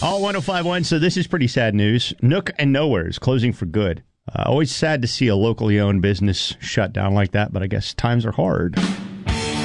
All 105.1, so this is pretty sad news. Nook and Nowhere is closing for good. Always sad to see a locally owned business shut down like that, but I guess times are hard.